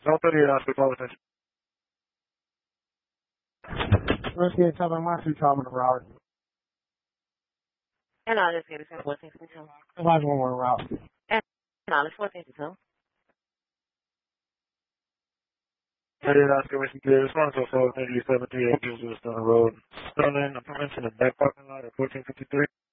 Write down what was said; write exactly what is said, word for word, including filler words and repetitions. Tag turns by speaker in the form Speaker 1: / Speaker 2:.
Speaker 1: one thirty-eight Oscar, call attention.
Speaker 2: Let's get something my two trauma to route.
Speaker 3: And I'll just get it to fourteen fifty-two.
Speaker 2: Last one more route.
Speaker 3: And I'll just fourteen fifty-two.
Speaker 1: thirty-eight Oscar, Whiskey Clear, response to four thirty-seven three eight zero on the road. Stolen, I'm in the back parking lot at fourteen fifty-three.